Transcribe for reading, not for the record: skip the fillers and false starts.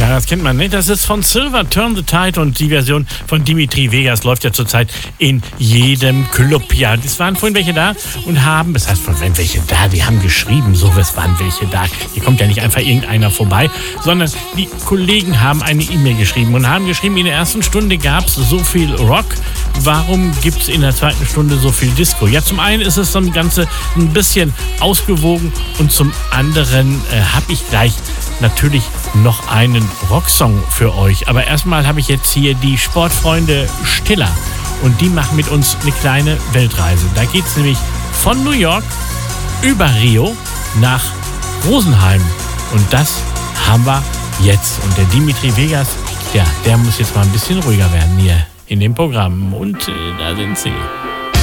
Ja, das kennt man, ne? Das ist von Silver, Turn the Tide, und die Version von Dimitri Vegas läuft ja zurzeit in jedem Club. Ja, es waren vorhin welche da und haben, das heißt, von welche da, die haben geschrieben, so, es waren welche da. Hier kommt ja nicht einfach irgendeiner vorbei, sondern die Kollegen haben eine E-Mail geschrieben und haben geschrieben, in der ersten Stunde gab es so viel Rock. Warum gibt es in der zweiten Stunde so viel Disco? Ja, zum einen ist es das Ganze ein bisschen ausgewogen und zum anderen habe ich gleich natürlich noch einen Rocksong für euch. Aber erstmal habe ich jetzt hier die Sportfreunde Stiller und die machen mit uns eine kleine Weltreise. Da geht es nämlich von New York über Rio nach Rosenheim und das haben wir jetzt. Und der Dimitri Vegas, ja, der muss jetzt mal ein bisschen ruhiger werden hier in dem Programm. Und da sind sie.